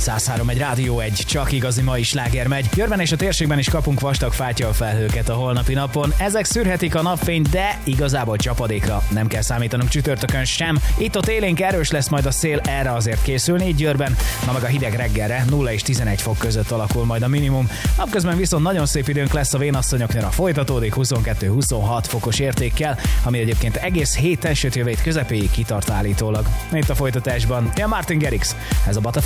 103 egy Rádió 1, csak igazi mai sláger megy. Győrben és a térségben is kapunk vastag fátyolfelhőket a holnapi napon. Ezek szűrhetik a napfényt, de igazából csapadékra nem kell számítanunk csütörtökön sem. Itt-ott élénk erős lesz majd a szél, erre azért készülni így Győrben. Na meg a hideg reggelre 0 és 11 fok között alakul majd a minimum. Napközben viszont nagyon szép időnk lesz, a vénasszonyoknál folytatódik 22-26 fokos értékkel, ami egyébként egész héten, sőt jövő hét közepéig kitart állítólag. Itt a folytatásban, Martin Garrix, ez a Butterfly.